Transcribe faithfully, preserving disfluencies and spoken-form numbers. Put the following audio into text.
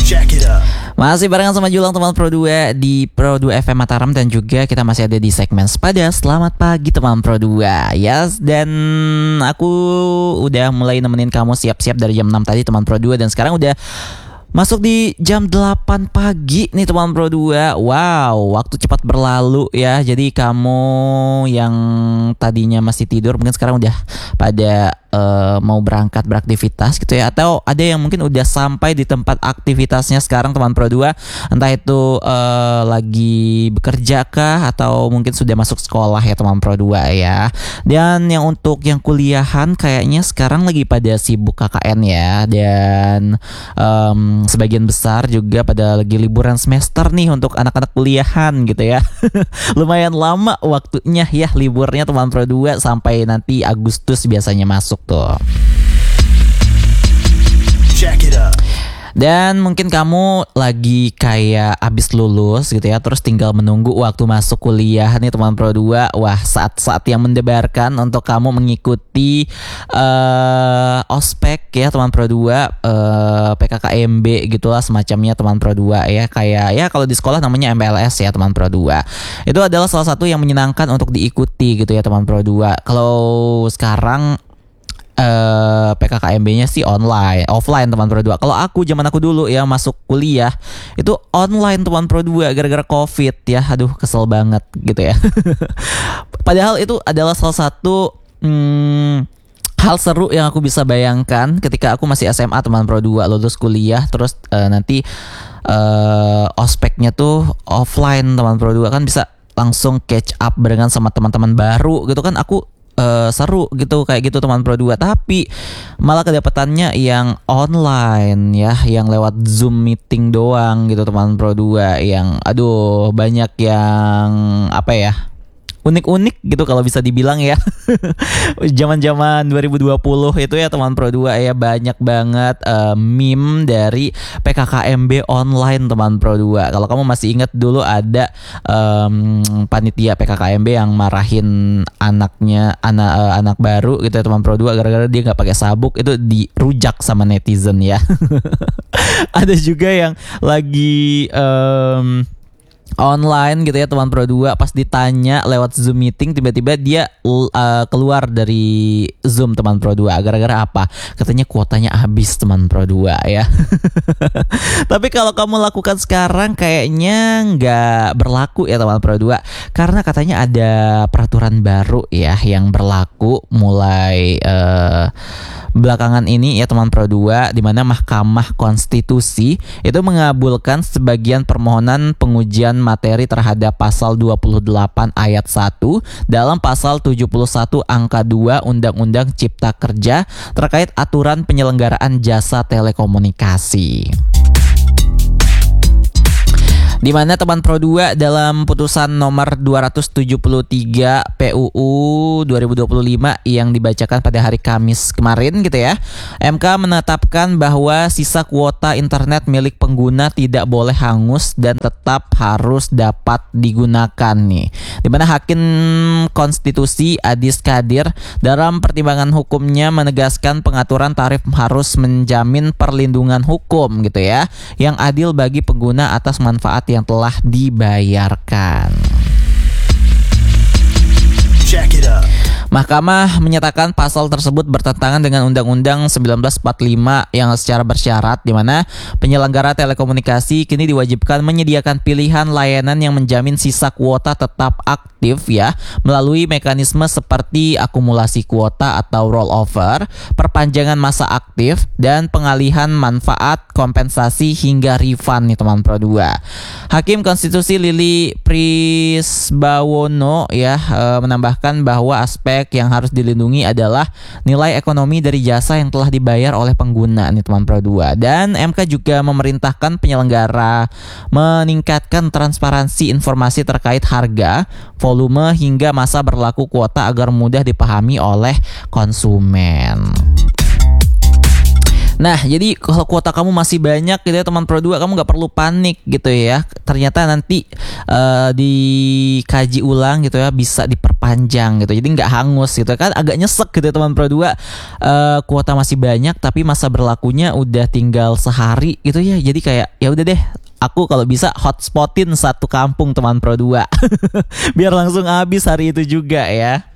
Masih barengan sama Julang teman Pro dua di Pro dua F M Mataram, dan juga kita masih ada di segmen Sepada. Selamat pagi teman Pro dua. Yes, dan aku udah mulai nemenin kamu siap-siap dari jam enam tadi teman Pro dua, dan sekarang udah masuk di jam delapan pagi nih teman Pro dua. Wow, waktu cepat berlalu ya. Jadi kamu yang tadinya masih tidur mungkin sekarang udah pada uh, mau berangkat beraktivitas gitu ya. Atau ada yang mungkin udah sampai di tempat aktivitasnya sekarang teman Pro dua. Entah itu uh, lagi bekerja kah, atau mungkin sudah masuk sekolah ya teman Pro dua ya. Dan yang untuk yang kuliahan kayaknya sekarang lagi pada sibuk K K N ya. Dan um, sebagian besar juga pada lagi liburan semester nih untuk anak-anak kuliahan gitu ya. Lumayan lama waktunya ya liburnya teman Pro dua, sampai nanti Agustus biasanya masuk tuh. Check it out. Dan mungkin kamu lagi kayak abis lulus gitu ya, terus tinggal menunggu waktu masuk kuliah nih teman Pro dua. Wah, saat-saat yang mendebarkan untuk kamu mengikuti uh, ospek ya teman Pro dua, uh, P K K M B gitulah semacamnya teman Pro dua ya. Kayak ya kalau di sekolah namanya M P L S ya teman Pro dua. Itu adalah salah satu yang menyenangkan untuk diikuti gitu ya teman Pro dua. Kalau sekarang Uh, P K K M B-nya sih online, offline teman Pro dua. Kalau aku zaman aku dulu ya masuk kuliah itu online teman Pro dua gara-gara Covid ya. Aduh, kesel banget gitu ya. Padahal itu adalah salah satu hmm, hal seru yang aku bisa bayangkan ketika aku masih S M A teman Pro dua, lulus kuliah terus uh, nanti uh, ospeknya tuh offline teman Pro dua, kan bisa langsung catch up barengan sama teman-teman baru gitu kan. Aku Uh, seru gitu kayak gitu teman Pro dua, tapi malah kedapatannya yang online ya, yang lewat Zoom meeting doang gitu teman Pro dua, yang aduh banyak yang apa ya, unik-unik gitu kalau bisa dibilang ya. Zaman-zaman dua ribu dua puluh itu ya teman Pro dua ya, banyak banget uh, meme dari P K K M B online teman Pro dua. Kalau kamu masih ingat dulu ada um, panitia P K K M B yang marahin anaknya, anak uh, anak baru gitu ya teman Pro dua, gara-gara dia nggak pakai sabuk, itu dirujak sama netizen ya. Ada juga yang lagi um, online gitu ya teman Pro dua, pas ditanya lewat Zoom meeting tiba-tiba dia uh, keluar dari Zoom teman Pro dua. Gara-gara apa? Katanya kuotanya habis teman Pro dua ya. Tapi kalau kamu lakukan sekarang kayaknya nggak berlaku ya teman Pro dua, karena katanya ada peraturan baru ya yang berlaku mulai uh, belakangan ini ya teman Pro dua, di mana Mahkamah Konstitusi itu mengabulkan sebagian permohonan pengujian materi terhadap pasal dua puluh delapan ayat satu dalam pasal tujuh puluh satu angka dua Undang-Undang Cipta Kerja terkait aturan penyelenggaraan jasa telekomunikasi. Di mana teman Pro dua dalam putusan nomor dua ratus tujuh puluh tiga P U U dua ribu dua puluh lima yang dibacakan pada hari Kamis kemarin gitu ya, M K menetapkan bahwa sisa kuota internet milik pengguna tidak boleh hangus dan tetap harus dapat digunakan nih. Di mana Hakim Konstitusi Adis Kadir dalam pertimbangan hukumnya menegaskan pengaturan tarif harus menjamin perlindungan hukum gitu ya, yang adil bagi pengguna atas manfaat yang telah dibayarkan. Check it out. Mahkamah menyatakan pasal tersebut bertentangan dengan Undang-Undang seribu sembilan ratus empat puluh lima yang secara bersyarat, di mana penyelenggara telekomunikasi kini diwajibkan menyediakan pilihan layanan yang menjamin sisa kuota tetap aktif ya, melalui mekanisme seperti akumulasi kuota atau rollover, perpanjangan masa aktif, dan pengalihan manfaat, kompensasi hingga refund nih teman Pro dua. Hakim Konstitusi Lili Prisbawono ya e, menambahkan bahwa aspek yang harus dilindungi adalah nilai ekonomi dari jasa yang telah dibayar oleh pengguna nih teman Pro dua. Dan M K juga memerintahkan penyelenggara meningkatkan transparansi informasi terkait harga, volume hingga masa berlaku kuota agar mudah dipahami oleh konsumen. Nah, jadi kalau kuota kamu masih banyak gitu ya teman Pro dua, kamu nggak perlu panik gitu ya. Ternyata nanti uh, dikaji ulang gitu ya, bisa diperpanjang gitu. Jadi nggak hangus gitu kan, agak nyesek gitu ya teman Pro dua. Uh, kuota masih banyak tapi masa berlakunya udah tinggal sehari gitu ya. Jadi kayak ya udah deh, aku kalau bisa hotspotin satu kampung teman Pro dua biar langsung habis hari itu juga ya.